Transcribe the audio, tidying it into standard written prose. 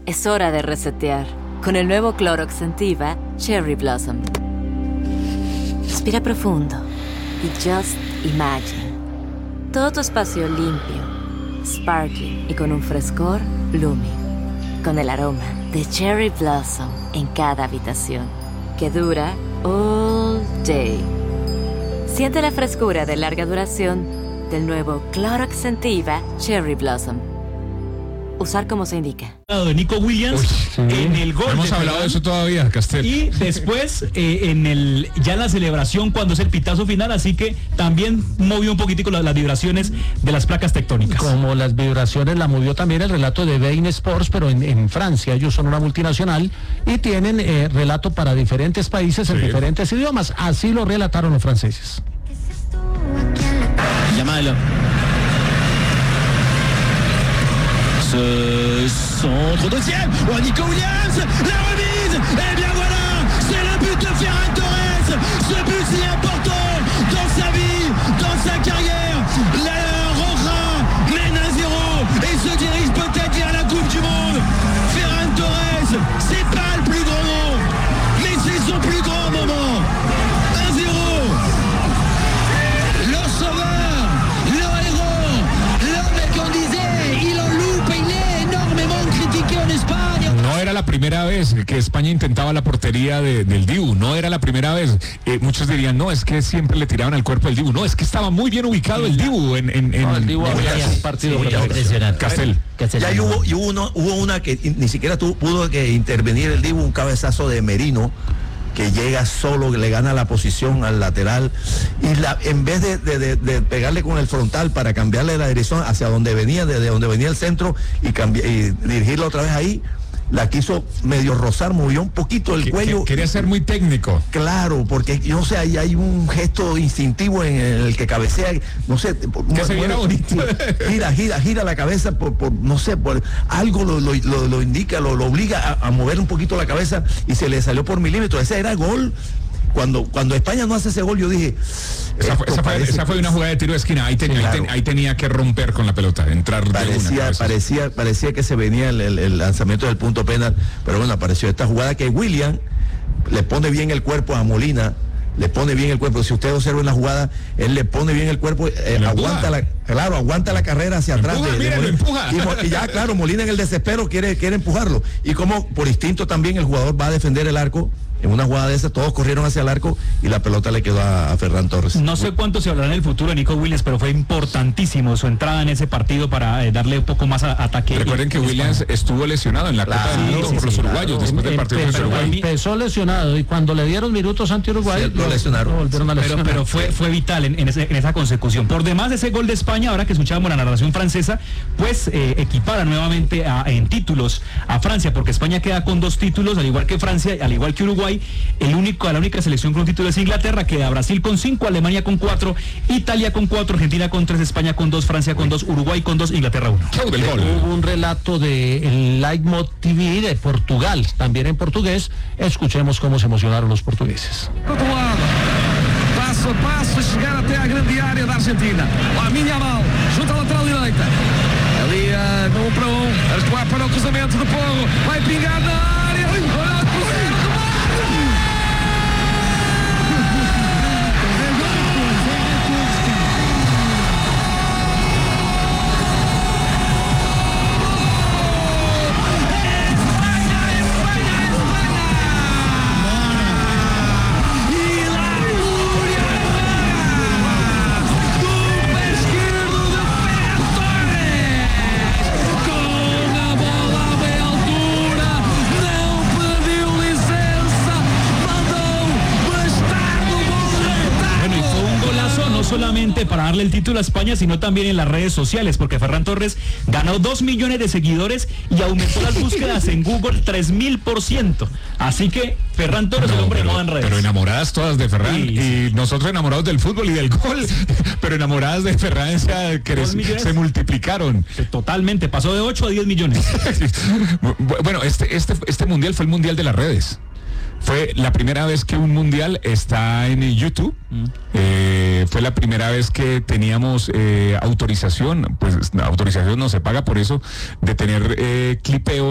Es hora de resetear con el nuevo Clorox Scentiva Cherry Blossom. Respira profundo y just imagine. Todo tu espacio limpio, sparkling y con un frescor blooming. Con el aroma de Cherry Blossom en cada habitación, que dura all day. Siente la frescura de larga duración del nuevo Clorox Scentiva Cherry Blossom. Usar como se indica. De Nico Williams en el gol. Hemos hablado de eso todavía, Castel. Y después ya la celebración cuando es el pitazo final, así que también movió un poquitico las vibraciones de las placas tectónicas. Como las vibraciones la movió también el relato de Bein Sports, pero en Francia. Ellos son una multinacional y tienen relato para diferentes países en diferentes idiomas. Así lo relataron los franceses. Yamal. Ce centre deuxième. Oh, Nico Williams, la remise. Et bien voilà, c'est le but de Ferran Torres. Ce but si important dans sa vie, dans sa carrière. La Roja mène 1-0 et se dirige peut-être vers la Coupe du Monde. Ferran Torres, c'est pas le plus grand nom, mais c'est son plus grand moment. 1-0. Le sauveur, le héros, l'homme qu'on disait, il en loupe, il est énormément critiqué en Espagne. No era la primera vez que España intentaba la portería del Dibu, no era la primera vez. Muchos dirían, no, es que siempre le tiraban al cuerpo el Dibu. No, es que estaba muy bien ubicado el Dibu en el Dibu había partido impresionante. Castel. Ya hubo una que ni siquiera pudo intervenir el Dibu, un cabezazo de Merino que llega solo, le gana la posición al lateral y en vez de pegarle con el frontal para cambiarle la dirección hacia donde venía, desde donde venía el centro y dirigirla otra vez ahí, la quiso medio rozar, movió un poquito el cuello. Quería ser muy técnico. Claro, porque yo no sé, ahí hay un gesto instintivo en el que cabecea, no sé. Que se viera bonito. Gira la cabeza no sé, por algo lo indica, lo obliga a mover un poquito la cabeza y se le salió por milímetros. Ese era gol. Cuando España no hace ese gol, yo dije... Esa fue una jugada de tiro de esquina. Ahí tenía que romper con la pelota, entrar parecía que se venía el lanzamiento del punto penal, pero bueno, apareció esta jugada que William le pone bien el cuerpo a Molina, le pone bien el cuerpo. Si ustedes observan la jugada, él le pone bien el cuerpo, aguanta la carrera hacia atrás. Lo empuja. Y ya, claro, Molina en el desespero quiere empujarlo. Y como por instinto también el jugador va a defender el arco. En una jugada de esas todos corrieron hacia el arco y la pelota le quedó a Ferran Torres. No sé cuánto se hablará en el futuro de Nico Williams, pero fue importantísimo su entrada en ese partido para darle un poco más ataque. Recuerden que Williams estuvo lesionado en la Copa del Mundo por los uruguayos después del partido contra Uruguay. Empezó lesionado y cuando le dieron minutos ante Uruguay lo lesionaron. Pero fue vital en esa consecución. Por demás, ese gol de España, ahora que escuchábamos la narración francesa, pues equipara nuevamente en títulos a Francia, porque España queda con 2 títulos, al igual que Francia, al igual que Uruguay. La única selección con un título es Inglaterra, queda Brasil con 5, Alemania con 4, Italia con 4, Argentina con 3, España con 2, Francia con 2, Uruguay con 2, Inglaterra 1. Hubo un relato de Lightmod TV de Portugal, también en portugués. Escuchemos cómo se emocionaron los portugueses. Outro lado, passo a passo, a chegar até à grande área da Argentina. Lamine Yamal, junto à lateral direita. Ali no 1 para 1, a recuar para o cruzamento do Porro, vai pingar na área. Olha, solamente para darle el título a España, sino también en las redes sociales, porque Ferran Torres ganó 2 millones de seguidores y aumentó las búsquedas en Google 3000%. Así que Ferran Torres es el hombre de moda en redes. Pero enamoradas todas de Ferran, y nosotros enamorados del fútbol y del gol, pero enamoradas de Ferran se multiplicaron. Totalmente, pasó de 8 a 10 millones. Bueno, este mundial fue el mundial de las redes. Fue la primera vez que un mundial está en YouTube. Fue la primera vez que teníamos autorización, pues autorización no se paga por eso, de tener clipeos